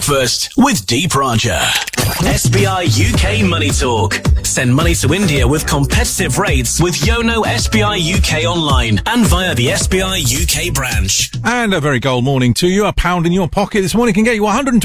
Breakfast with Deep Raja. SBI UK Money Talk. Send money to India with competitive rates with Yono SBI UK online and via the SBI UK branch. And a very gold morning to you. £1 in your pocket this morning can get you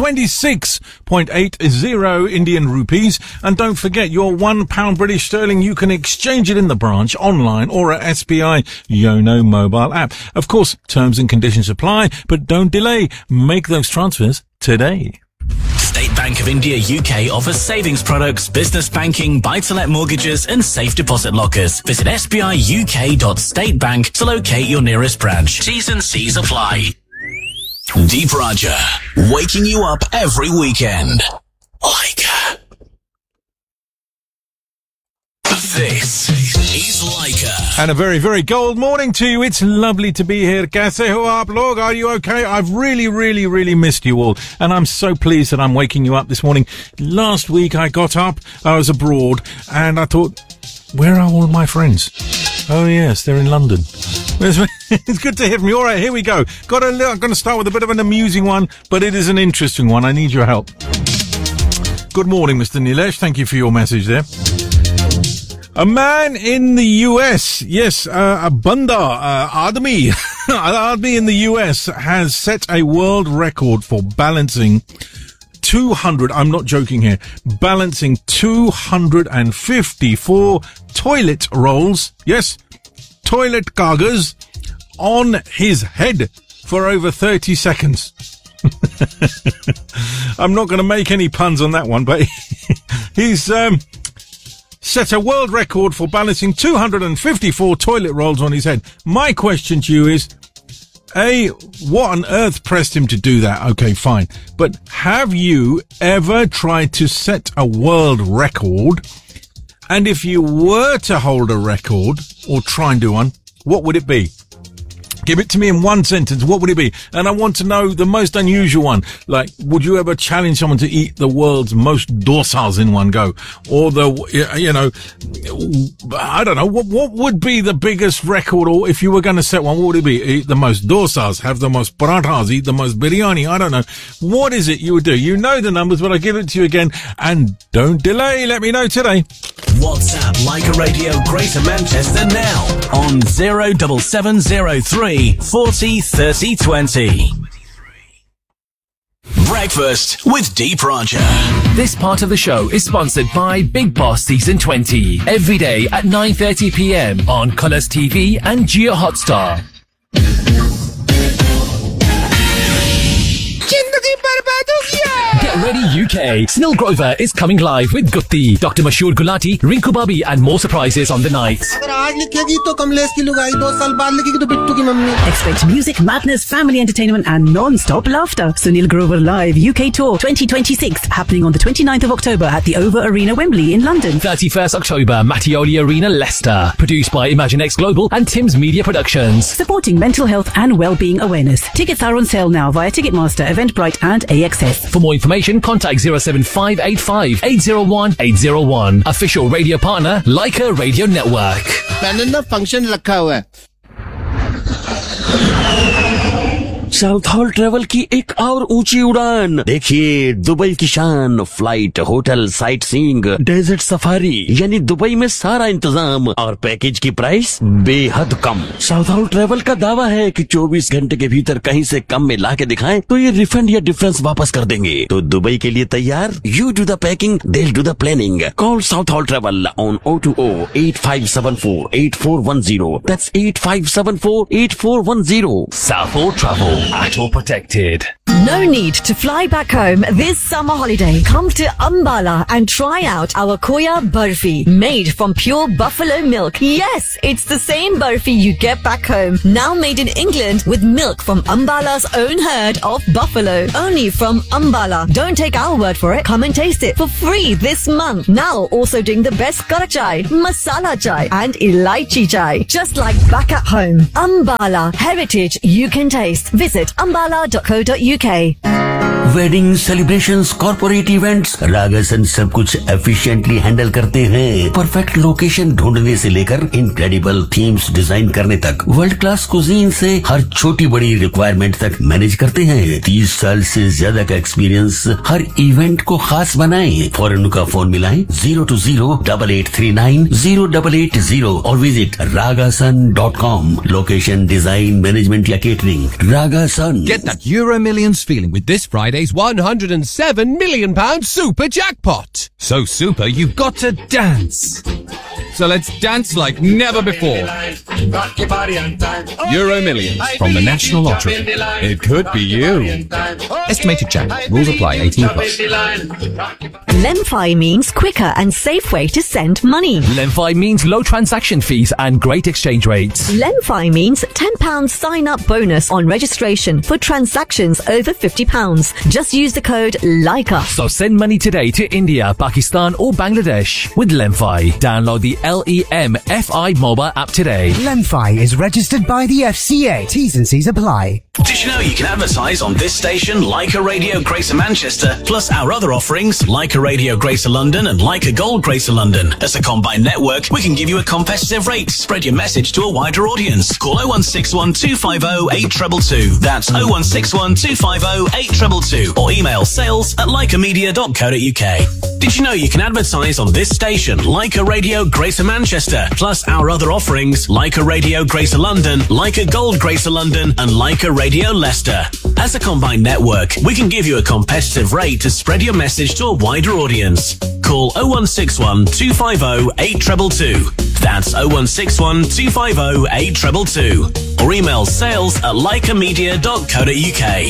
126.80 Indian rupees. And don't forget, your £1 British sterling, you can exchange it in the branch, online, or at SBI Yono mobile app. Of course, terms and conditions apply, but don't delay. Make those transfers today. State Bank of India UK offers savings products, business banking, buy-to-let mortgages and safe deposit lockers. Visit sbiuk.statebank to locate your nearest branch. T's and C's apply. Deep Raja, waking you up every weekend. Leica. This is Leica. And a very, very gold morning to you. It's lovely to be here. Kaise ho aap log? Are you okay? I've really missed you all. And I'm so pleased that I'm waking you up this morning. Last week I got up, I was abroad, and I thought, where are all my friends? Oh yes, they're in London. It's good to hear from you. All right, here we go. I'm going to start with a bit of an amusing one, but it is an interesting one. I need your help. Good morning, Mr. Nilesh. Thank you for your message there. A man in the US, yes, a Admi in the US has set a world record for balancing 200, I'm not joking here, balancing 254 toilet rolls, yes, toilet kagas, on his head for over 30 seconds. I'm not going to make any puns on that one, but he's, set a world record for balancing 254 toilet rolls on his head. My question to you is, A, what on earth pressed him to do that? Okay, fine. But have you ever tried to set a world record? And if you were to hold a record, or try and do one, what would it be? Give it to me in one sentence. What would it be? And I want to know the most unusual one. Like, would you ever challenge someone to eat the world's most dosas in one go? Or I don't know. What would be the biggest record? Or if you were going to set one, what would it be? Eat the most dosas, have the most parathas, eat the most biryani. I don't know. What is it you would do? You know the numbers, but I give it to you again. And don't delay. Let me know today. WhatsApp Leica Radio Greater Manchester now on 07703 40 30 20. Breakfast with Deep Raja. This part of the show is sponsored by Big Boss Season 20. Every day at 9:30 p.m. on Colours TV and Jio Hotstar. Get ready UK. Snil Grover is coming live with Gutti, Dr. Mashur Gulati, Rinku Babi and more surprises on the night. Expect music, madness, family entertainment and non-stop laughter. Sunil Grover Live UK Tour 2026 happening on the 29th of October at the Over Arena, Wembley in London. 31st October, Mattioli Arena, Leicester. Produced by ImagineX Global and Tim's Media Productions. Supporting mental health and well-being awareness. Tickets are on sale now via Ticketmaster, Eventbrite and AXS. For more information, contact 07585 801 801. Official radio partner, Leica Radio Network. Panel function रखा हुआ है। South hall travel की एक और ऊंची उड़ान देखिए, Dubai की शान, flight, hotel, sight seeing, desert safari, यानी दुबई में सारा इंतजाम और पैकेज की प्राइस बेहद कम। साउथ हॉल ट्रेवल का दावा है कि 24 घंटे के भीतर कहीं से कम में ला के दिखाएं तो ये रिफंड या डिफरेंस वापस कर देंगे। तो दुबई के लिए तैयार? You do the packing, they'll do the planning. Call South Hall Travel on 020-8574-8410. That's 8574-8410. South Hall Travel. At all protected. No need to fly back home this summer holiday. Come to Ambala and try out our Koya Burfi, made from pure buffalo milk. Yes, it's the same burfi you get back home, now made in England with milk from Ambala's own herd of buffalo. Only from Ambala. Don't take our word for it. Come and taste it for free this month. Now also doing the best kara chai, masala chai and elaichi chai. Just like back at home. Ambala, heritage you can taste. Visit ambala.co.uk. Wedding celebrations, corporate events, रागासन सब कुछ efficiently handle करते हैं। Perfect location ढूंढने से लेकर incredible themes design करने तक, world class cuisine से हर छोटी बड़ी रिक्वायरमेंट तक मैनेज करते हैं। 30 साल से ज्यादा का एक्सपीरियंस हर इवेंट को खास बनाए। फौरन का फोन मिलाएं 020-8839-0880 और visit ragasun.com। Location, design, management या catering, रागासन। Get that Euro Millions feeling with this Friday's £107 million super jackpot. So super, you've got to dance. So let's dance like never before. Euro Millions from the National Lottery. It could be you. Estimated jackpot. Rules apply. 18+. Lemfi means quicker and safe way to send money. Lemfi means low transaction fees and great exchange rates. Lemfi means £10 sign-up bonus on registration for transactions over £50. Just use the code LIKEUS. So send money today to India, Pakistan or Bangladesh with Lemfi. Download the LEMFI mobile app today. Lemfi is registered by the FCA. T's and C's apply. Did you know you can advertise on this station, Leica Radio Greater Manchester, plus our other offerings, Leica Radio Greater London and Leica Gold Greater London? As a combined network, we can give you a competitive rate. Spread your message to a wider audience. Call 0161 250 8222. That's 0161 250 8222. Or email sales@leicamedia.co.uk. Did you know you can advertise on this station, Leica Radio Greater Manchester, plus our other offerings, Leica Radio Greater London, Leica Gold Greater London and Leica Radio Leicester. As a combined network, we can give you a competitive rate to spread your message to a wider audience. Call 0161 250 8222. That's 0161 250 8222. Or email sales@leicamedia.co.uk.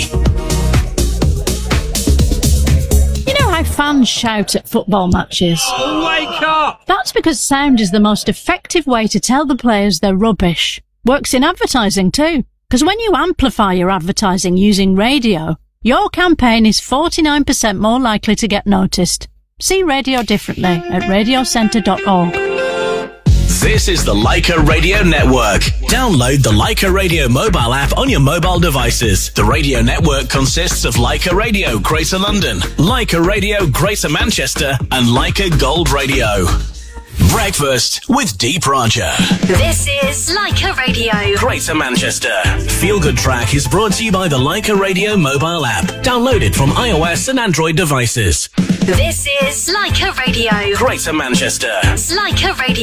You know how fans shout at football matches? Oh, wake up! That's because sound is the most effective way to tell the players they're rubbish. Works in advertising too. Because when you amplify your advertising using radio, your campaign is 49% more likely to get noticed. See radio differently at radiocentre.org. This is the Leica Radio Network. Download the Leica Radio mobile app on your mobile devices. The radio network consists of Leica Radio Greater London, Leica Radio Greater Manchester and Leica Gold Radio. Breakfast with Deep Raja. This is Leica Radio. Greater Manchester. Feel Good Track is brought to you by the Leica Radio mobile app. Download it from iOS and Android devices. This is Leica Radio. Greater Manchester. Leica Radio.